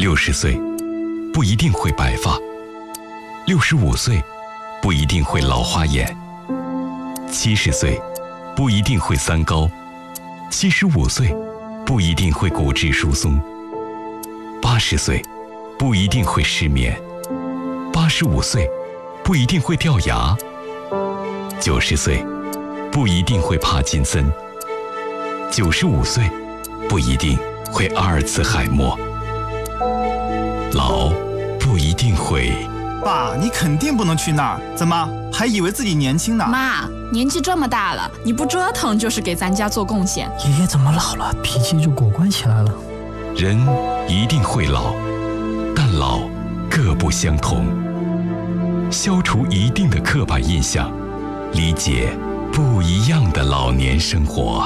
60岁不一定会白发，65岁不一定会老花眼，70岁不一定会三高，75岁不一定会骨质疏松，80岁不一定会失眠，85岁不一定会掉牙，90岁不一定会帕金森，95岁不一定会阿尔茨海默，老不一定会。 爸，你肯定不能去那儿，怎么还以为自己年轻呢？ 妈，年纪这么大了，你不折腾就是给咱家做贡献。 爷爷怎么老了，脾气就果断起来了？ 人一定会老，但老各不相同。消除一定的刻板印象，理解不一样的老年生活。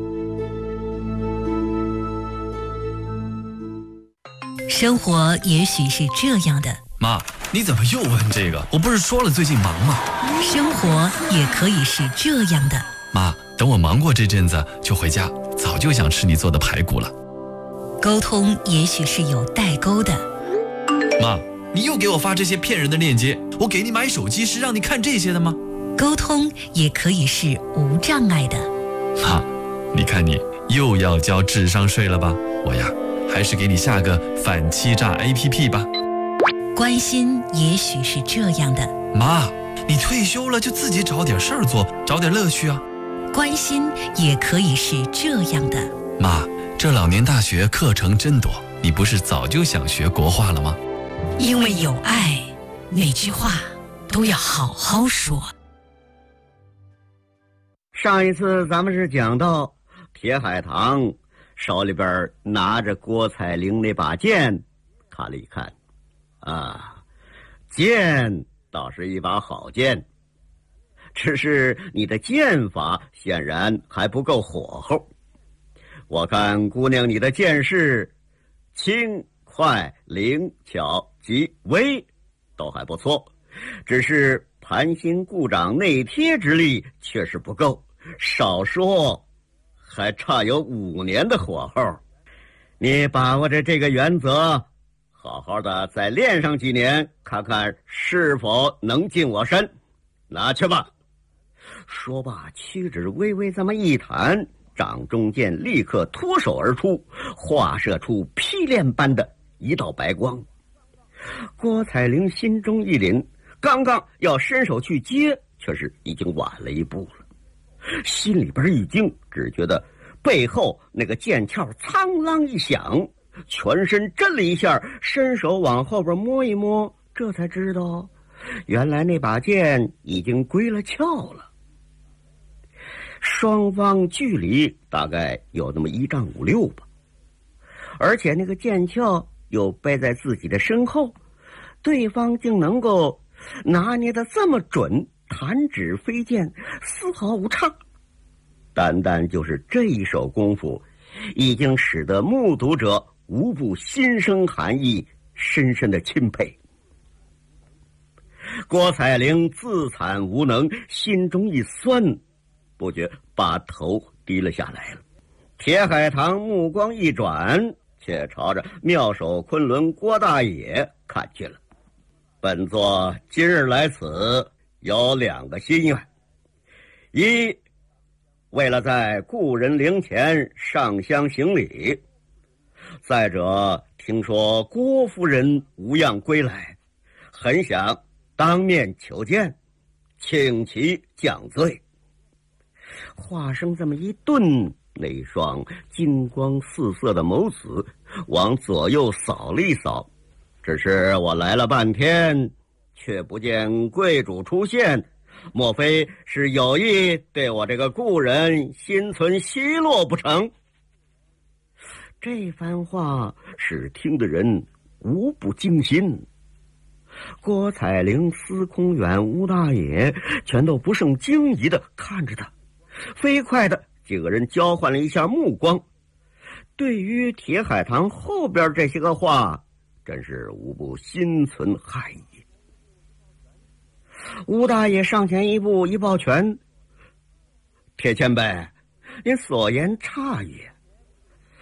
生活也许是这样的。 妈，你怎么又问这个？我不是说了最近忙吗？ 生活也可以是这样的。 妈，等我忙过这阵子就回家，早就想吃你做的排骨了。 沟通也许是有代沟的。 妈，你又给我发这些骗人的链接，我给你买手机是让你看这些的吗？ 沟通也可以是无障碍的。 妈，你看你又要交智商税了吧？我呀，还是给你下个反欺诈 APP 吧。 关心也许是这样的。 妈，你退休了就自己找点事儿做，找点乐趣啊。 关心也可以是这样的。 妈，这老年大学课程真多，你不是早就想学国画了吗？ 因为有爱，每句话都要好好说。 上一次咱们是讲到铁海棠手里边拿着郭采玲那把剑，看了一看，剑倒是一把好剑，只是你的剑法显然还不够火候。我看姑娘你的剑势轻快灵巧及威都还不错，只是盘心固掌内贴之力确实不够，少说还差有5年的火候。你把握着这个原则，好好的再练上几年，看看是否能进我身。拿去吧。说罢，屈指微微这么一弹，掌中剑立刻脱手而出，画射出劈炼般的一道白光。郭采玲心中一凛，刚刚要伸手去接，却是已经晚了一步了。心里边一惊，只觉得背后那个剑鞘苍啷一响，全身震了一下，伸手往后边摸一摸，这才知道原来那把剑已经归了鞘了。双方距离大概有那么1丈5、6吧，而且那个剑鞘又背在自己的身后，对方竟能够拿捏得这么准，弹指飞剑，丝毫无差。单单就是这一手功夫，已经使得目睹者无不心生寒意，深深的钦佩。郭采玲自惭无能，心中一酸，不觉把头低了下来了。铁海棠目光一转，却朝着妙手昆仑郭大爷看去了。本座今日来此有2个心愿：一，为了在故人灵前上香行礼；再者，听说郭夫人无恙归来，很想当面求见，请其降罪。话声这么一顿，那双金光四射的眸子往左右扫了一扫，只是我来了半天，却不见贵主出现，莫非是有意对我这个故人心存奚落不成？这番话使听的人无不惊心。郭采玲、司空远、吴大爷全都不胜惊疑地看着他，飞快的几个人交换了一下目光，对于铁海棠后边这些个话，真是无不心存害意。吴大爷上前一步，一抱拳：“铁前辈，您所言差也。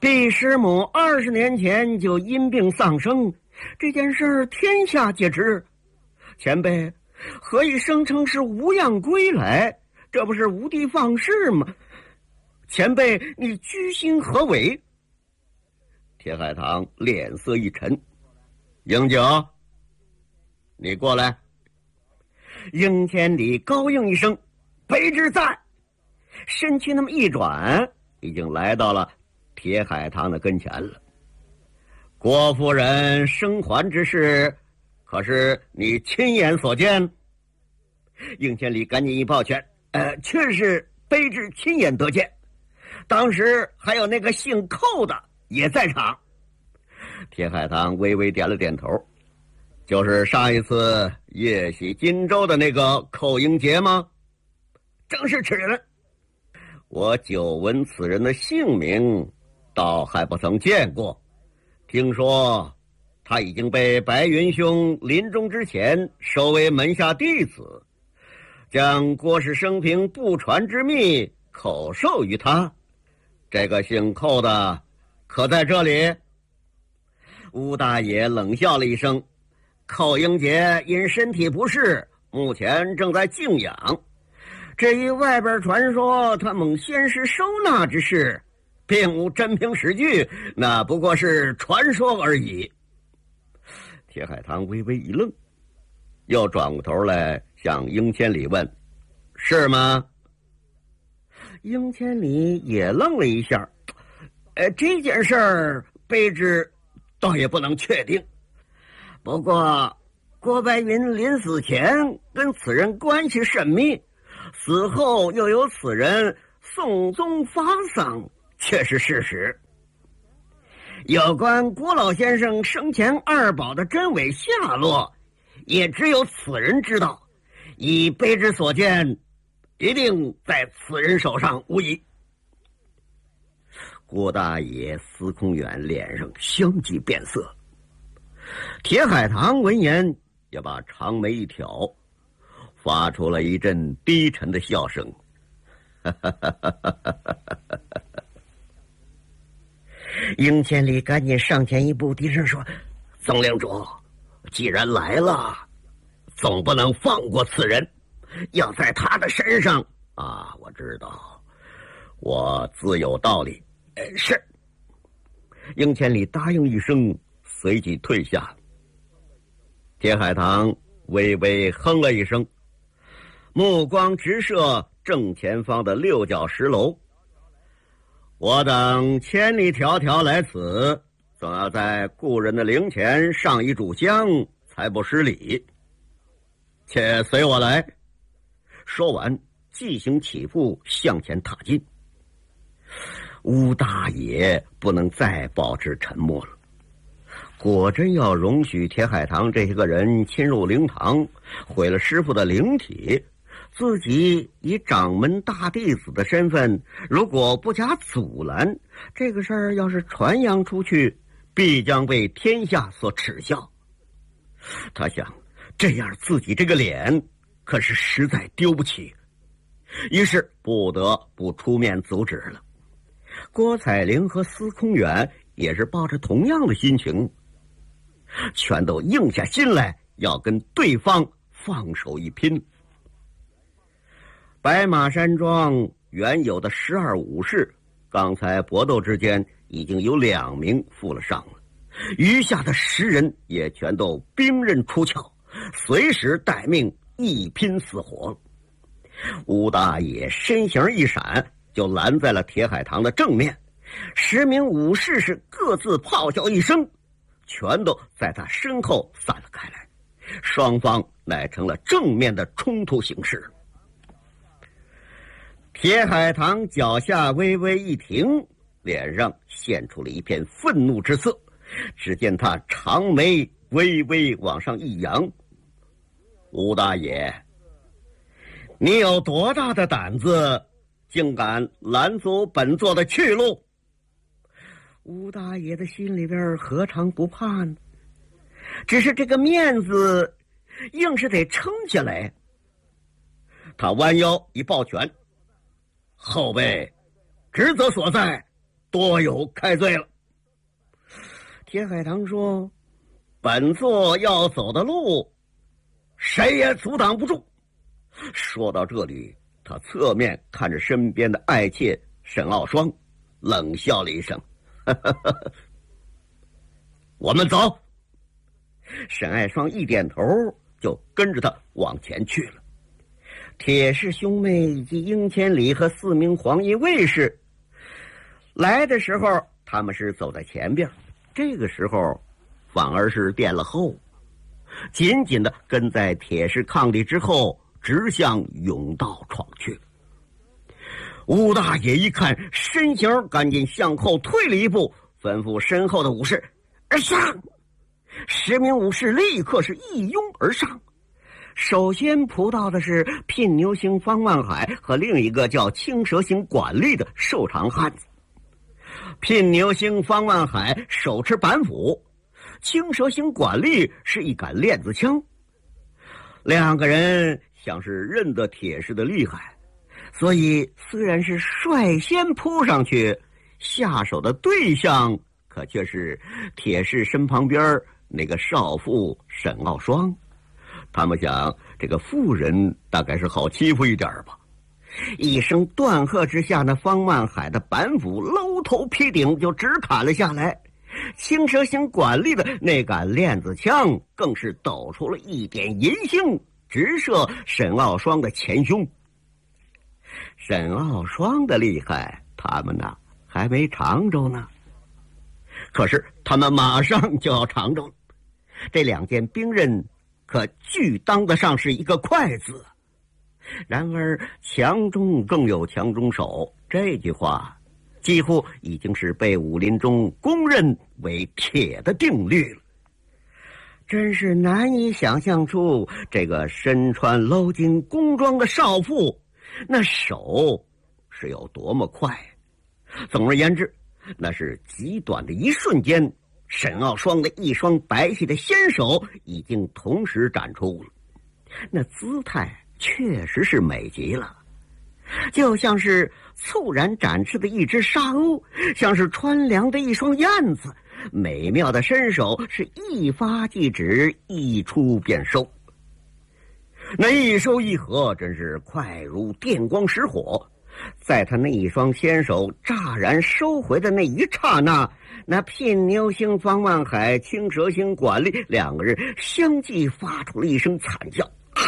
毕师母20年前就因病丧生，这件事儿天下皆知。前辈何以声称是无恙归来？这不是无的放矢吗？前辈你居心何为？铁海棠脸色一沉，英九，你过来。应千里高应一声，卑职在。身躯那么一转，已经来到了铁海棠的跟前了。郭夫人生还之事，可是你亲眼所见？应千里赶紧一抱拳，确是卑职亲眼得见。当时还有那个姓寇的也在场。铁海棠微微点了点头，就是上一次夜袭荆州的那个寇英杰吗？正是此人。我久闻此人的姓名，倒还不曾见过。听说他已经被白云兄临终之前收为门下弟子，将郭氏生平不传之秘口授于他。这个姓寇的可在这里？吴大爷冷笑了一声，寇英杰因身体不适，目前正在静养。至于外边传说他蒙先师收纳之事，并无真凭实据，那不过是传说而已。铁海棠微微一愣，又转过头来向应千里问：是吗？应千里也愣了一下，这件事儿卑职倒也不能确定。不过郭白云临死前跟此人关系甚密，死后又有此人送终发丧，却是事实。有关郭老先生生前二宝的真伪下落，也只有此人知道。以卑职所见，一定在此人手上无疑。郭大爷、司空远脸上相继变色。铁海棠闻言也把长眉一挑，发出了一阵低沉的笑声。应千里赶紧上前一步，低声说：总领主，既然来了，总不能放过此人，要在他的身上啊！我知道，我自有道理。是。应千里答应一声，随即退下。铁海棠微微哼了一声，目光直射正前方的六角石楼。我等千里迢迢来此，总要在故人的灵前上一炷香，才不失礼。且随我来。说完，即行起步向前踏进。吴大爷不能再保持沉默了。果真要容许铁海棠这些个人侵入灵堂，毁了师傅的灵体，自己以掌门大弟子的身份，如果不加阻拦，这个事儿要是传扬出去，必将被天下所耻笑。他想，这样自己这个脸可是实在丢不起，于是不得不出面阻止了。郭彩玲和司空远也是抱着同样的心情，全都硬下心来要跟对方放手一拼。白马山庄原有的12武士，刚才搏斗之间已经有2名负了伤了，余下的10人也全都兵刃出鞘，随时待命，一拼死活。吴大爷身形一闪，就拦在了铁海棠的正面，10名武士是各自咆哮一声，全都在他身后散了开来，双方乃成了正面的冲突形势。铁海棠脚下微微一停，脸上现出了一片愤怒之色，只见他长眉微微往上一扬：吴大爷，你有多大的胆子，竟敢拦阻本座的去路？吴大爷的心里边何尝不怕呢？只是这个面子硬是得撑下来。他弯腰一抱拳：后辈职责所在， 多有开罪了。铁海棠说：“本座要走的路，谁也阻挡不住。”说到这里，他侧面看着身边的爱妾沈傲霜，冷笑了一声：“我们走。”沈爱霜一点头，就跟着他往前去了。铁氏兄妹以及英千里和4名黄衣卫士来的时候，他们是走在前边，这个时候反而是垫了后，紧紧的跟在铁氏伉俪之后，直向甬道闯去。吴大爷一看身形，赶紧向后退了一步，吩咐身后的武士上。10名武士立刻是一拥而上。首先扑到的是聘牛星方万海和另一个叫青蛇星管理的瘦长汉子。聘牛星方万海手持板斧，青蛇星管理是一杆链子枪。两个人像是认得铁氏的厉害，所以虽然是率先扑上去，下手的对象可却是铁氏身旁边那个少妇沈傲霜。他们想，这个妇人大概是好欺负一点吧。一声断喝之下，那方万海的板斧搂头劈顶就直砍了下来。青蛇星管理的那杆链子枪更是抖出了一点银星，直射沈傲霜的前胸。沈傲霜的厉害，他们呢还没尝着呢，可是他们马上就要尝着了。这2件兵刃可俱当得上是一个快字。然而强中更有强中手，这句话几乎已经是被武林中公认为铁的定律了。真是难以想象出这个身穿镂金宫装的少妇，那手是有多么快。总而言之，那是极短的一瞬间，沈傲霜的一双白皙的纤手已经同时展出了，那姿态确实是美极了，就像是猝然展翅的一只沙鸥，像是穿梁的一双燕子，美妙的身手是一发即止，一出便收。那一收一合真是快如电光石火。在他那一双纤手乍然收回的那一刹那，那聘牛星方万海、青蛇星管理2个人相继发出了一声惨叫，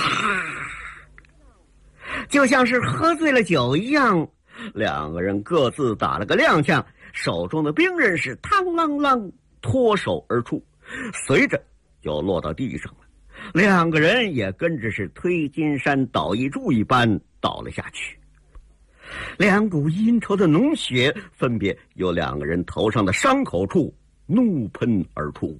就像是喝醉了酒一样。2个人各自打了个踉跄，手中的兵刃是嘡啷啷脱手而出，随着就落到地上了。2个人也跟着是推金山倒一柱一般倒了下去。2股阴稠的脓血分别由2个人头上的伤口处怒喷而出。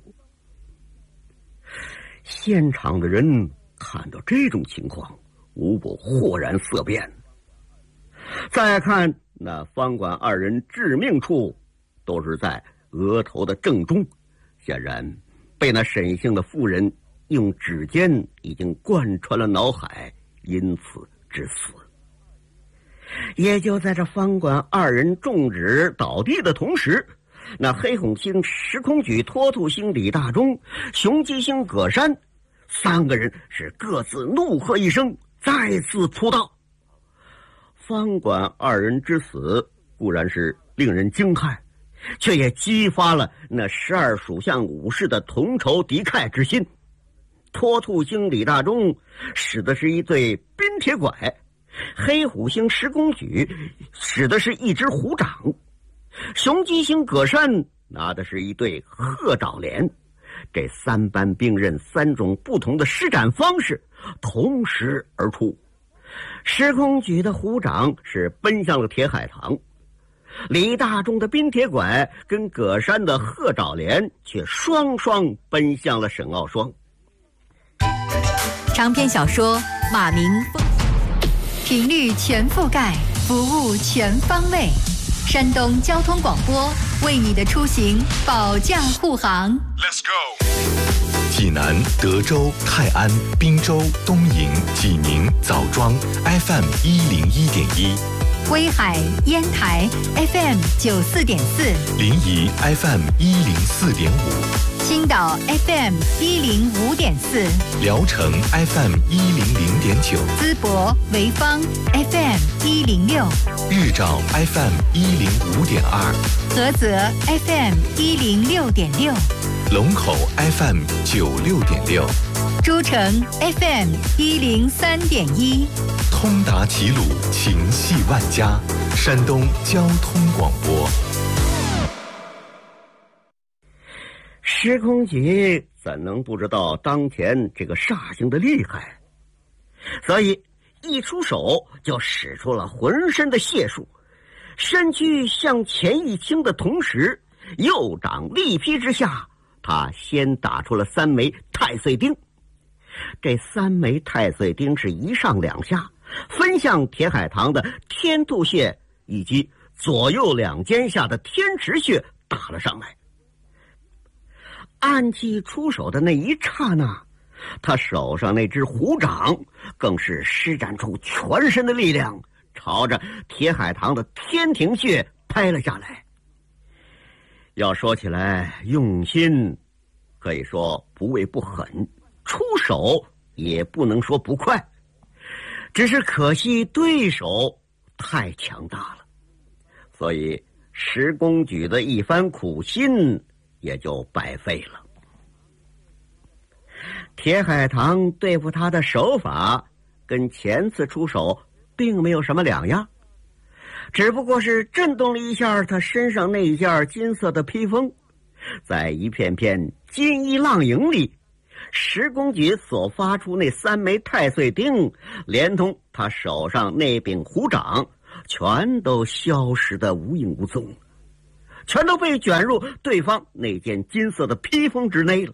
现场的人看到这种情况，无不豁然色变。再看那方管2人致命处，都是在额头的正中，显然被那沈姓的妇人用指尖已经贯穿了脑海，因此致死。也就在这方管2人中指倒地的同时，那黑虎星石空举、脱兔星李大忠、雄鸡星葛山3个人是各自怒喝一声，再次出道。方管2人之死固然是令人惊骇，却也激发了那12属相武士的同仇敌忾之心。脱兔星李大忠使的是一对冰铁拐，黑虎星石公举使的是一只虎掌，雄鸡星葛山拿的是一对鹤爪镰。这3般兵刃3种不同的施展方式同时而出。石空举的虎掌是奔向了铁海棠，李大忠的冰铁拐跟葛山的鹤爪镰却双双奔向了沈傲霜。 长篇小说《马明》，频率全覆盖，服务全方位。山东交通广播为你的出行保驾护航。Let's go。 济南、德州、泰安、滨州、东营、济宁、枣庄 FM 101.1， 威海烟台 FM 94.4， 临沂 FM 104.5， 青岛 FM 105.4， 聊城 FM 100.9， 淄博潍坊 FM 106， 日照 FM 105.2， 菏泽 FM 106.6， 龙口 FM 96.6， 诸城 FM 103.1， 通达齐鲁，情系万家，山东交通广播。 时空局怎能不知道当前这个煞星的厉害？所以一出手就使出了浑身的解数，身躯向前一倾的同时，右掌力劈之下，他先打出了3枚太岁钉。这3枚太岁钉是一上两下，分向铁海棠的天兔穴以及左右两肩下的天池穴打了上来。暗器出手的那一刹那，他手上那只虎掌更是施展出全身的力量，朝着铁海棠的天庭穴拍了下来。要说起来用心，可以说不为不狠，出手也不能说不快，只是可惜对手太强大了，所以石公举的一番苦心也就白费了。铁海棠对付他的手法跟前次出手并没有什么两样，只不过是震动了一下他身上那一件金色的披风，在一片片金衣浪影里，石公举所发出那3枚太岁钉，连同他手上那柄虎掌，全都消失得无影无踪，全都被卷入对方那件金色的披风之内了。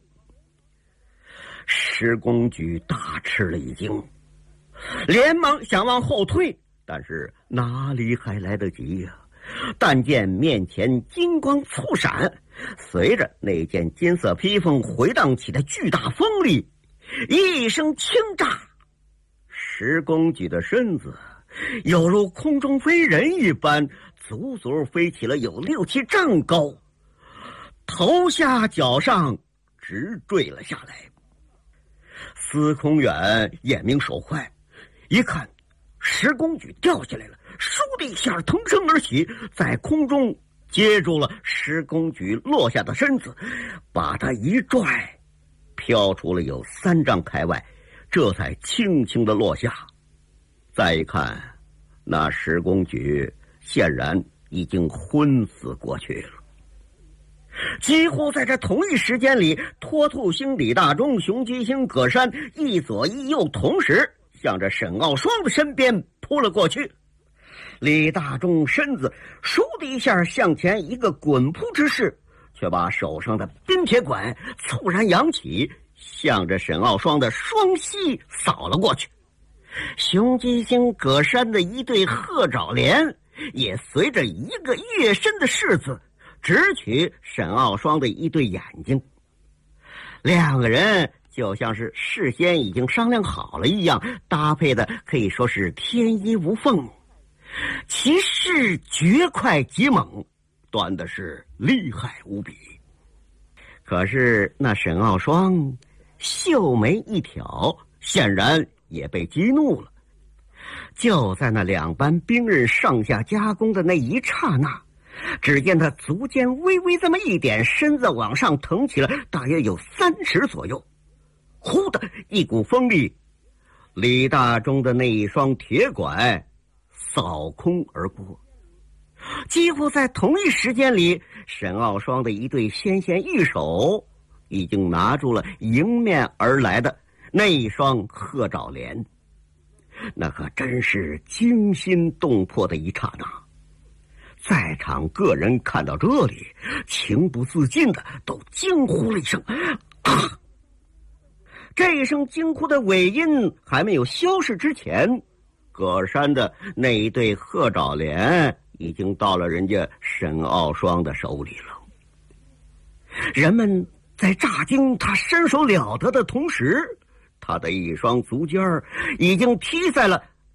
石公举大吃了一惊，连忙想往后退，但是哪里还来得及呀？但见面前金光猝闪，随着那件金色披风回荡起的巨大风力，一声轻炸，石公举的身子犹如空中飞人一般，足足飞起了有6、7丈高，头下脚上直坠了下来。司空远眼明手快，一看石公举掉下来了，倏的一下腾身而起，在空中接住了石公举落下的身子，把他一拽，飘出了有3丈开外，这才轻轻地落下。再一看，那石公举显然已经昏死过去了。几乎在这同一时间里，脱兔星李大忠、雄鸡星葛山一左一右同时向着沈傲霜的身边扑了过去。李大忠身子倏的一下向前一个滚扑之势，却把手上的冰铁管猝然扬起，向着沈傲霜的双膝扫了过去。雄鸡星葛山的一对鹤爪莲也随着一个跃身的势子直取沈傲霜的一对眼睛。2个人就像是事先已经商量好了一样，搭配的可以说是天衣无缝，其势绝快极猛，端的是厉害无比。可是那沈傲霜秀眉一挑，显然也被激怒了。就在那2班兵刃上下夹攻的那一刹那，只见他足尖微微这么一点，身子往上腾起了大约有3尺左右，忽的一股风力，李大忠的那一双铁拐扫空而过。几乎在同一时间里，沈傲霜的一对纤纤玉手已经拿住了迎面而来的那一双鹤爪莲。那可真是惊心动魄的一刹那，在场各人看到这里，情不自禁的都惊呼了一声啊！这一声惊呼的尾音还没有消逝之前，葛山的那一对鹤爪莲已经到了人家沈傲霜的手里了。人们在乍惊他身手了得的同时，他的一双足尖已经踢在了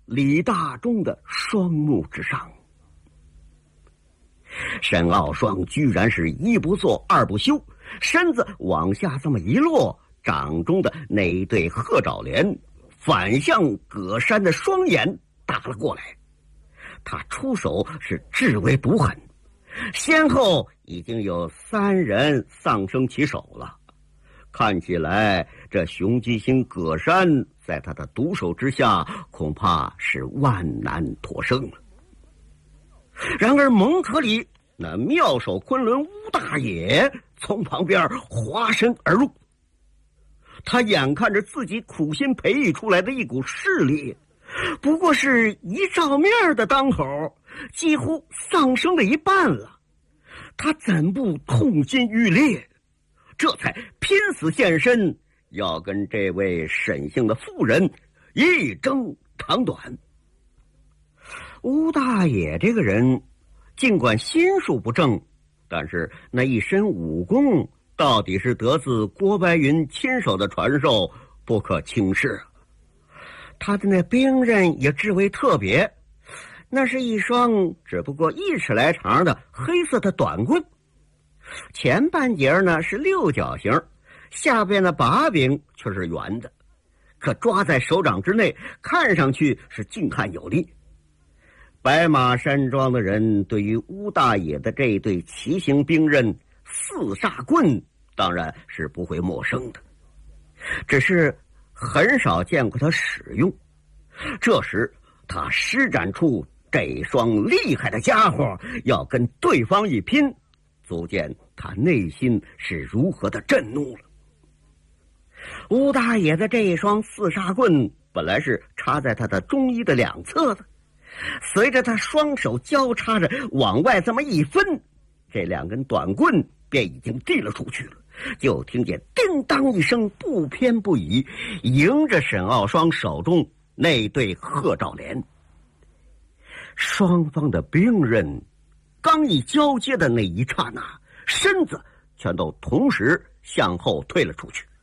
李大忠的双目之上。沈傲霜居然是一不做二不休，身子往下这么一落，掌中的那一对鹤爪莲反向葛山的双眼打了过来。他出手是至为毒狠，先后已经有3人丧生其手了。看起来这雄鸡星葛山在他的毒手之下恐怕是万难脱生了。然而蒙可里那妙手昆仑乌大爷从旁边滑身而入，他眼看着自己苦心培育出来的一股势力，不过是一照面的当口，几乎丧生了一半了。他怎不痛心欲裂，这才拼死现身，要跟这位沈姓的妇人一争长短。乌大爷这个人尽管心术不正，但是那一身武功到底是得自郭白云亲手的传授，不可轻视。他的那兵刃也至为特别，那是一双只不过1尺来长的黑色的短棍，前半截呢是6角形，下边的把柄却是圆的，可抓在手掌之内，看上去是劲悍有力。白马山庄的人对于乌大爷的这对奇形兵刃4煞棍当然是不会陌生的，只是很少见过他使用。这时他施展出这双厉害的家伙，要跟对方一拼，足见他内心是如何的震怒了。乌大爷的这一双4煞棍本来是插在他的中衣的两侧的，随着他双手交叉着往外这么一分，这2根短棍便已经递了出去了。就听见叮当一声，不偏不倚，迎着沈傲霜手中那对鹤爪莲。双方的兵刃刚一交接的那一刹那，身子全都同时向后退了出去。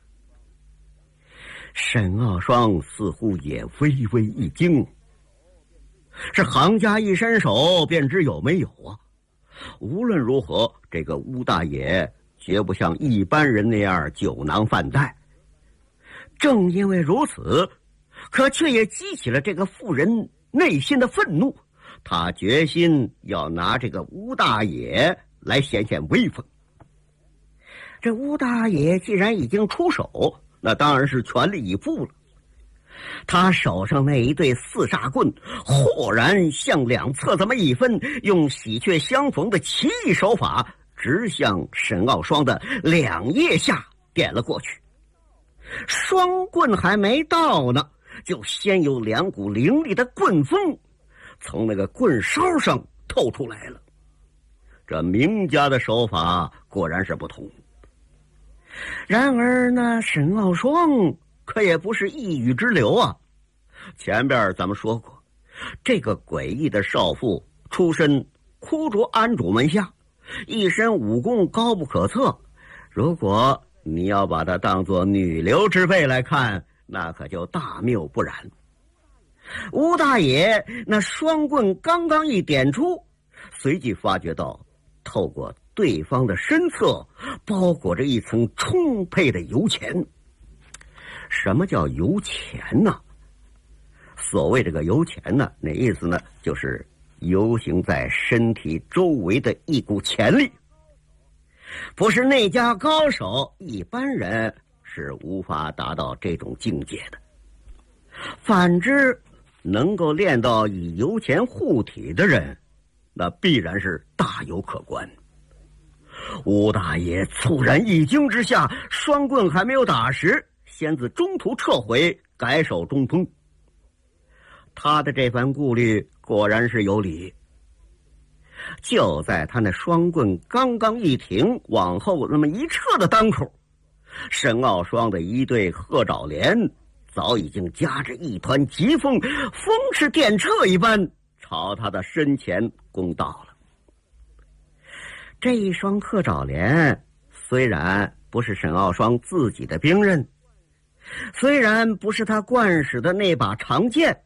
沈傲霜似乎也微微一惊，这行家一伸手便知有没有啊。无论如何，这个乌大爷绝不像一般人那样酒囊饭袋。正因为如此，可却也激起了这个妇人内心的愤怒，他决心要拿这个乌大爷来显显威风。这乌大爷既然已经出手，那当然是全力以赴了。他手上那一对4煞棍豁然向两侧这么一分，用喜鹊相逢的奇异手法直向沈傲霜的2腋下点了过去。双棍还没到呢，就先有2股凌厉的棍风从那个棍梢上透出来了。这名家的手法果然是不同。然而那沈傲霜可也不是一语之流啊。前边咱们说过，这个诡异的少妇出身枯竹安主门下，一身武功高不可测，如果你要把它当作女流之辈来看，那可就大谬不然。乌大爷那双棍刚刚一点出，随即发觉到透过对方的身侧包裹着一层充沛的油钱。什么叫油钱呢？所谓这个油钱呢，那意思呢，就是游行在身体周围的一股潜力，不是内家高手，一般人是无法达到这种境界的。反之，能够练到以油钱护体的人，那必然是大有可观。乌大爷猝然一惊之下，双棍还没有打实，先自中途撤回，改守中锋。他的这番顾虑果然是有理。就在他那双棍刚刚一停，往后那么一撤的当口，沈傲霜的一对鹤爪莲早已经夹着一团疾风，风驰电掣一般朝他的身前攻到了。这一双鹤爪莲虽然不是沈傲霜自己的兵刃，虽然不是他惯使的那把长剑，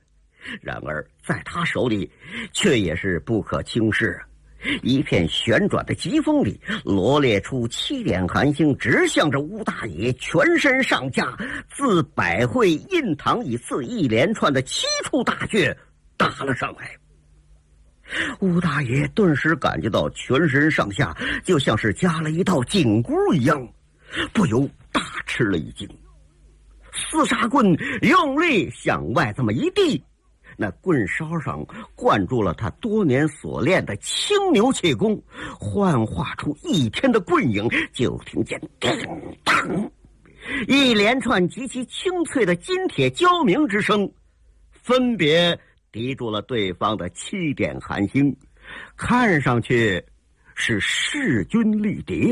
然而在他手里却也是不可轻视。一片旋转的疾风里，罗列出7点寒星直向着乌大爷全身上下自百会印堂以次一连串的7处大穴打了上来。乌大爷顿时感觉到全身上下就像是加了一道紧箍一样，不由大吃了一惊。厮杀棍用力向外这么一递，那棍梢上灌注了他多年所练的青牛气功，幻化出一天的棍影，就听见叮当一连串极其清脆的金铁交鸣之声，分别敌住了对方的7点寒星，看上去是势均力敌。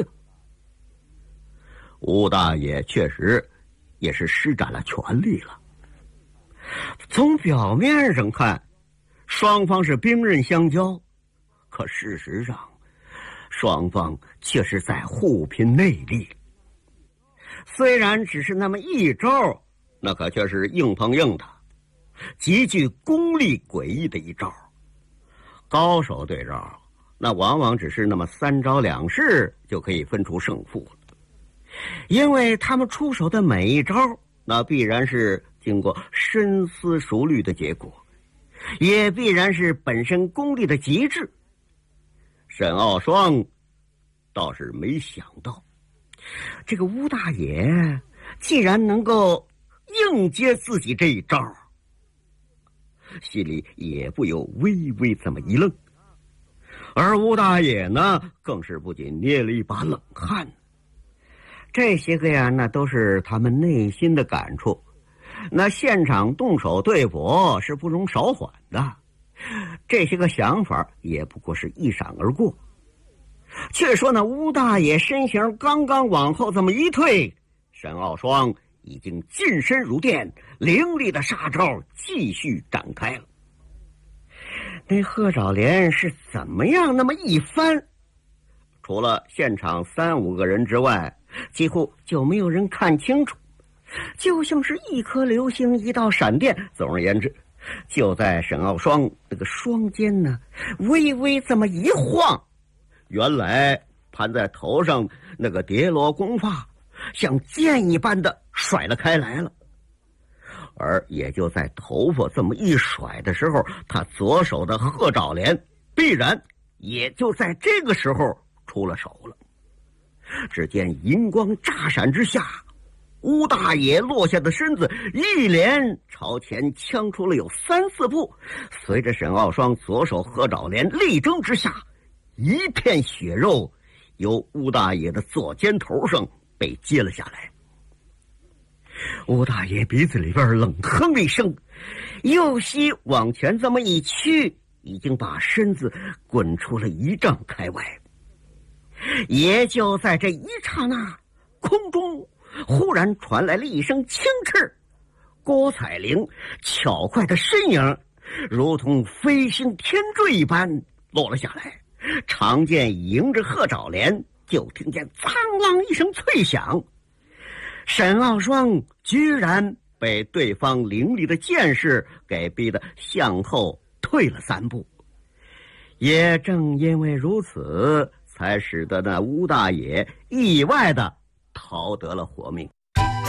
吴大爷确实也是施展了全力了。从表面上看，双方是兵刃相交，可事实上，双方却是在互拼内力。虽然只是那么一招，那可却是硬碰硬的，极具功力诡异的一招。高手对招，那往往只是那么3招2式就可以分出胜负了，因为他们出手的每一招，那必然是经过深思熟虑的结果，也必然是本身功力的极致。沈傲霜倒是没想到，这个乌大爷既然能够硬接自己这一招，心里也不由微微这么一愣。而乌大爷呢，更是不禁捏了一把冷汗。这些个呀，那都是他们内心的感触。那现场动手对搏是不容少缓的，这些个想法也不过是一闪而过。却说那乌大爷身形刚刚往后这么一退，沈傲霜已经近身如电，凌厉的杀招继续展开了。那贺兆莲是怎么样那么一翻，除了现场3、5个人之外，几乎就没有人看清楚，就像是一颗流星一道闪电。总而言之，就在沈傲霜那个双肩呢微微这么一晃，原来盘在头上那个叠罗公发像箭一般的甩了开来了。而也就在头发这么一甩的时候，他左手的贺兆莲必然也就在这个时候出了手了。只见银光炸闪之下，乌大爷落下的身子一连朝前呛出了有3、4步，随着沈傲霜左手贺兆莲力争之下，一片血肉由乌大爷的左肩头上被揭了下来。乌大爷鼻子里边冷哼一声，右膝往前这么一屈，已经把身子滚出了1丈开外。也就在这一刹那，空中忽然传来了一声轻斥，郭彩玲巧快的身影如同飞星天坠一般落了下来，长剑迎着贺兆莲，就听见苍啷一声脆响，沈傲霜居然被对方凌厉的剑势给逼得向后退了3步。也正因为如此，才使得那乌大爷意外的逃得了活命。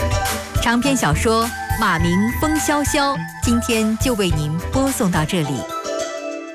长篇小说《马鸣风萧萧》今天就为您播送到这里。